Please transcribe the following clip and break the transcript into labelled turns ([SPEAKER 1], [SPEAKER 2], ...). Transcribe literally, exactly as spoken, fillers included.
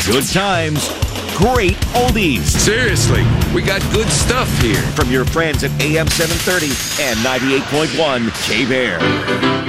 [SPEAKER 1] Good times, great oldies.
[SPEAKER 2] Seriously, we got good stuff here.
[SPEAKER 1] From your friends at A M seven thirty and ninety-eight point one K-Bear.